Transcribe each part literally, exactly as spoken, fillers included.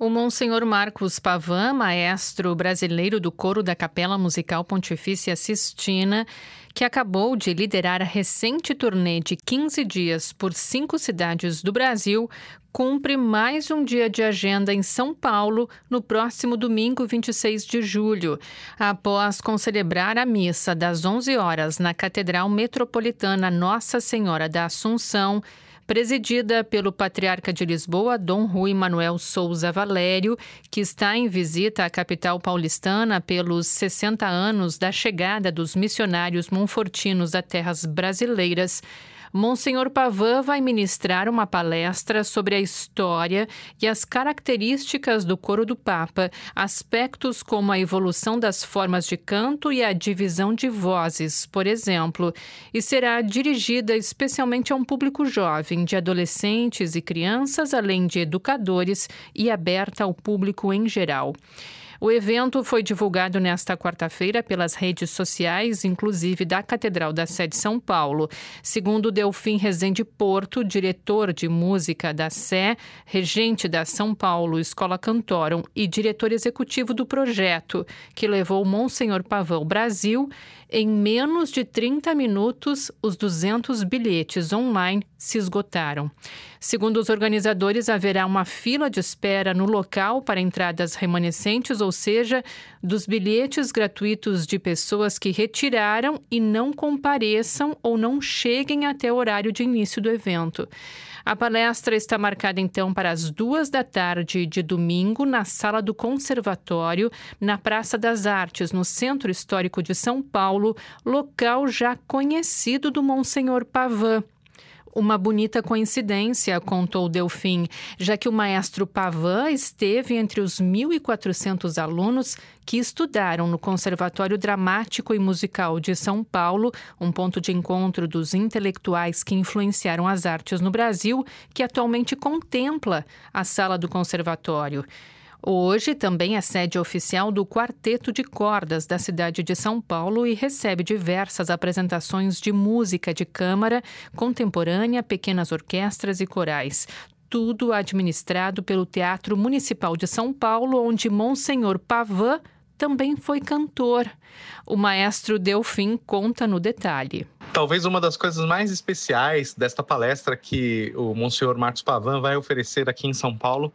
O Monsenhor Marcos Pavan, maestro brasileiro do coro da Capela Musical Pontifícia Sistina, que acabou de liderar a recente turnê de quinze dias por cinco cidades do Brasil, cumpre mais um dia de agenda em São Paulo no próximo domingo, vinte e seis de julho, após concelebrar a missa das onze horas na Catedral Metropolitana Nossa Senhora da Assunção, presidida pelo Patriarca de Lisboa, Dom Rui Manuel Souza Valério, que está em visita à capital paulistana pelos sessenta anos da chegada dos missionários monfortinos a terras brasileiras. Monsenhor Pavan vai ministrar uma palestra sobre a história e as características do coro do Papa, aspectos como a evolução das formas de canto e a divisão de vozes, por exemplo, e será dirigida especialmente a um público jovem, de adolescentes e crianças, além de educadores, e aberta ao público em geral. O evento foi divulgado nesta quarta-feira pelas redes sociais, inclusive da Catedral da Sé de São Paulo. Segundo Delfim Rezende Porto, diretor de música da Sé, regente da São Paulo Escola Cantorum e diretor executivo do projeto, que levou o Monsenhor Pavan ao Brasil, em menos de trinta minutos, os duzentos bilhetes online se esgotaram. Segundo os organizadores, haverá uma fila de espera no local para entradas remanescentes, ou seja, dos bilhetes gratuitos de pessoas que retiraram e não compareçam ou não cheguem até o horário de início do evento. A palestra está marcada, então, para as duas da tarde de domingo, na Sala do Conservatório, na Praça das Artes, no Centro Histórico de São Paulo, local já conhecido do Monsenhor Pavan. Uma bonita coincidência, contou Delfim, já que o maestro Pavan esteve entre os mil e quatrocentos alunos que estudaram no Conservatório Dramático e Musical de São Paulo, um ponto de encontro dos intelectuais que influenciaram as artes no Brasil, que atualmente contempla a sala do conservatório. Hoje também é sede oficial do Quarteto de Cordas da cidade de São Paulo e recebe diversas apresentações de música de câmara, contemporânea, pequenas orquestras e corais. Tudo administrado pelo Teatro Municipal de São Paulo, onde Monsenhor Pavan também foi cantor. O maestro Delfim conta no detalhe. Talvez uma das coisas mais especiais desta palestra que o Monsenhor Marcos Pavan vai oferecer aqui em São Paulo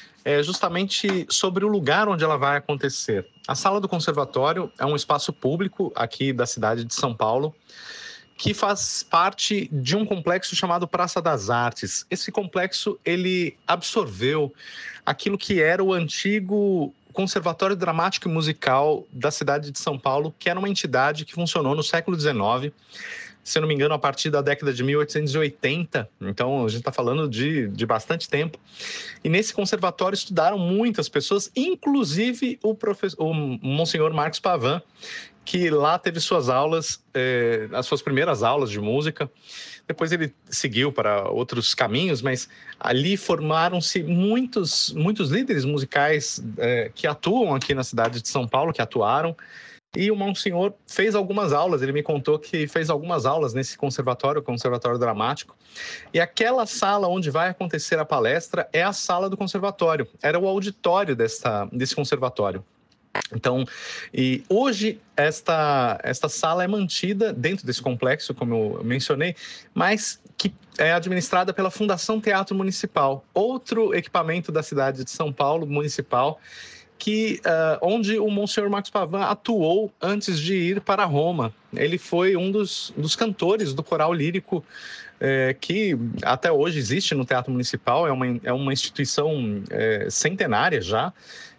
é justamente sobre o lugar onde ela vai acontecer. A Sala do Conservatório é um espaço público aqui da cidade de São Paulo, que faz parte de um complexo chamado Praça das Artes. Esse complexo, ele absorveu aquilo que era o antigo Conservatório Dramático e Musical da cidade de São Paulo, que era uma entidade que funcionou no século dezenove, se eu não me engano, a partir da década de mil oitocentos e oitenta. Então, a gente está falando de, de bastante tempo. E nesse conservatório estudaram muitas pessoas, inclusive o, professor, o Monsenhor Marcos Pavan, que lá teve suas aulas, eh, as suas primeiras aulas de música. Depois ele seguiu para outros caminhos, mas ali formaram-se muitos, muitos líderes musicais eh, que atuam aqui na cidade de São Paulo, que atuaram. E o Monsenhor fez algumas aulas, ele me contou que fez algumas aulas nesse conservatório, o Conservatório Dramático. E aquela sala onde vai acontecer a palestra é a sala do conservatório, era o auditório dessa, desse conservatório. Então, e hoje esta, esta sala é mantida dentro desse complexo, como eu mencionei, mas que é administrada pela Fundação Teatro Municipal, outro equipamento da cidade de São Paulo, municipal, que, uh, onde o Monsenhor Marcos Pavan atuou antes de ir para Roma. Ele foi um dos, dos cantores do coral lírico eh, que até hoje existe no Teatro Municipal, é uma, é uma instituição eh, centenária já,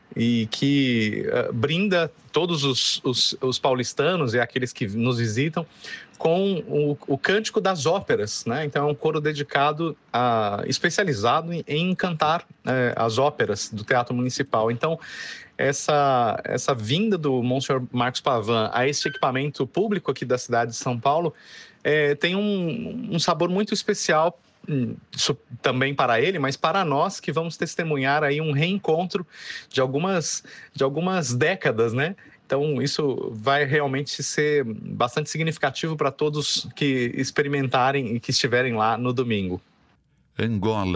e que uh, brinda todos os, os, os paulistanos e aqueles que nos visitam com o, o cântico das óperas, né? Então é um coro dedicado, a, especializado em, em cantar eh, as óperas do Teatro Municipal. Então essa, essa vinda do Monsenhor Marcos Pavan a este equipamento público aqui da cidade de São Paulo eh, tem um, um sabor muito especial, isso também para ele, mas para nós que vamos testemunhar aí um reencontro de algumas, de algumas décadas, né? Então, isso vai realmente ser bastante significativo para todos que experimentarem e que estiverem lá no domingo. Angola,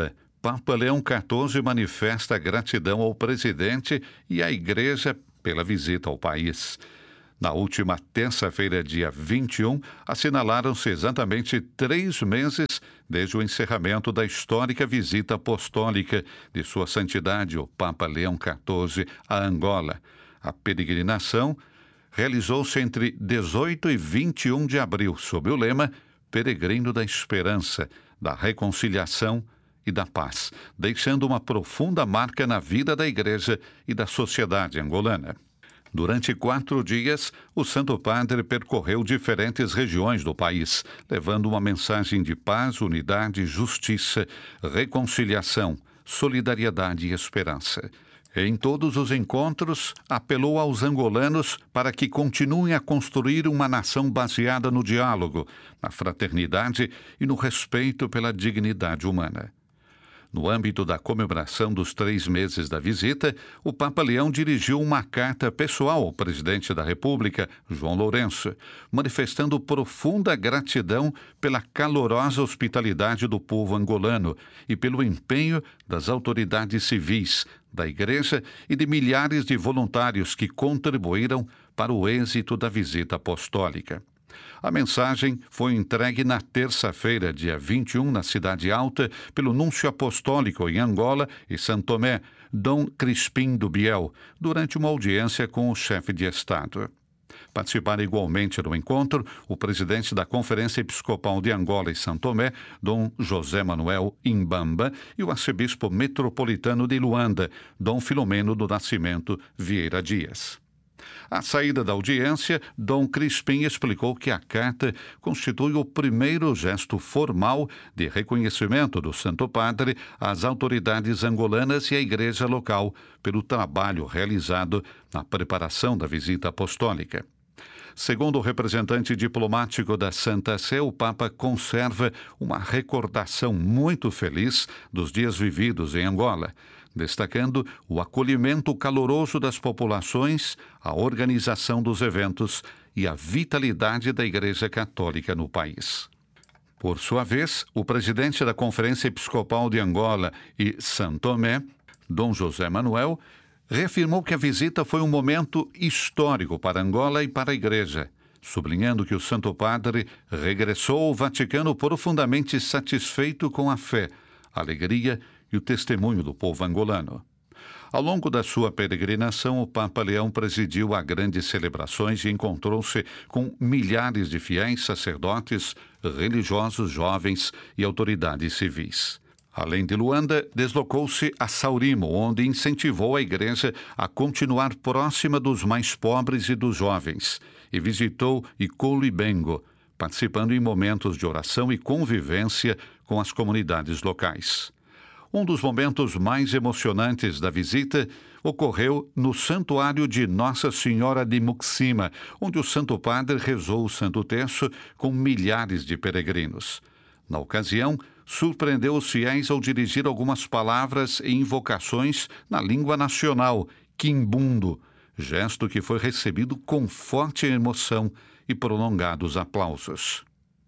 Papa Leão quatorze manifesta gratidão ao presidente e à Igreja pela visita ao país. Na última terça-feira, dia vinte e um, assinalaram-se exatamente três meses desde o encerramento da histórica visita apostólica de Sua Santidade, o Papa Leão quatorze, a Angola. A peregrinação realizou-se entre dezoito e vinte e um de abril, sob o lema Peregrino da Esperança, da Reconciliação e da Paz, deixando uma profunda marca na vida da Igreja e da sociedade angolana. Durante quatro dias, o Santo Padre percorreu diferentes regiões do país, levando uma mensagem de paz, unidade, justiça, reconciliação, solidariedade e esperança. Em todos os encontros, apelou aos angolanos para que continuem a construir uma nação baseada no diálogo, na fraternidade e no respeito pela dignidade humana. No âmbito da comemoração dos três meses da visita, o Papa Leão dirigiu uma carta pessoal ao presidente da República, João Lourenço, manifestando profunda gratidão pela calorosa hospitalidade do povo angolano e pelo empenho das autoridades civis, da Igreja e de milhares de voluntários que contribuíram para o êxito da visita apostólica. A mensagem foi entregue na terça-feira, dia vinte e um, na Cidade Alta, pelo Núncio Apostólico em Angola e São Tomé, Dom Crispim do Biel, durante uma audiência com o chefe de Estado. Participaram igualmente no encontro o presidente da Conferência Episcopal de Angola e São Tomé, Dom José Manuel Imbamba, e o arcebispo metropolitano de Luanda, Dom Filomeno do Nascimento Vieira Dias. À saída da audiência, Dom Crispim explicou que a carta constitui o primeiro gesto formal de reconhecimento do Santo Padre às autoridades angolanas e à Igreja local pelo trabalho realizado na preparação da visita apostólica. Segundo o representante diplomático da Santa Sé, o Papa conserva uma recordação muito feliz dos dias vividos em Angola, destacando o acolhimento caloroso das populações, a organização dos eventos e a vitalidade da Igreja Católica no país. Por sua vez, o presidente da Conferência Episcopal de Angola e São Tomé, Dom José Manuel, reafirmou que a visita foi um momento histórico para Angola e para a Igreja, sublinhando que o Santo Padre regressou ao Vaticano profundamente satisfeito com a fé, a alegria e o testemunho do povo angolano. Ao longo da sua peregrinação, o Papa Leão presidiu a grandes celebrações e encontrou-se com milhares de fiéis, sacerdotes, religiosos, jovens e autoridades civis. Além de Luanda, deslocou-se a Saurimo, onde incentivou a Igreja a continuar próxima dos mais pobres e dos jovens, e visitou Icolo e Bengo, participando em momentos de oração e convivência com as comunidades locais. Um dos momentos mais emocionantes da visita ocorreu no Santuário de Nossa Senhora de Muxima, onde o Santo Padre rezou o Santo Terço com milhares de peregrinos. Na ocasião, surpreendeu os fiéis ao dirigir algumas palavras e invocações na língua nacional, quimbundo, gesto que foi recebido com forte emoção e prolongados aplausos.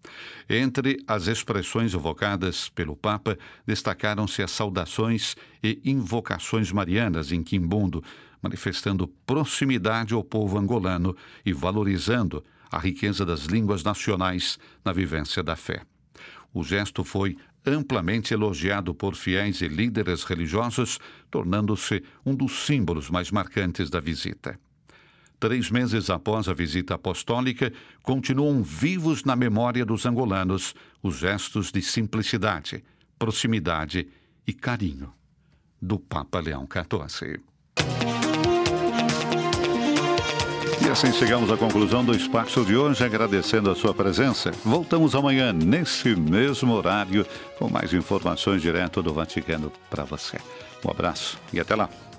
Entre as expressões evocadas pelo Papa, destacaram-se as saudações e invocações marianas em quimbundo, manifestando proximidade ao povo angolano e valorizando a riqueza das línguas nacionais na vivência da fé. O gesto foi amplamente elogiado por fiéis e líderes religiosos, tornando-se um dos símbolos mais marcantes da visita. Três meses após a visita apostólica, continuam vivos na memória dos angolanos os gestos de simplicidade, proximidade e carinho do Papa Leão quatorze. E assim chegamos à conclusão do Espaço de hoje, agradecendo a sua presença. Voltamos amanhã, nesse mesmo horário, com mais informações direto do Vaticano para você. Um abraço e até lá.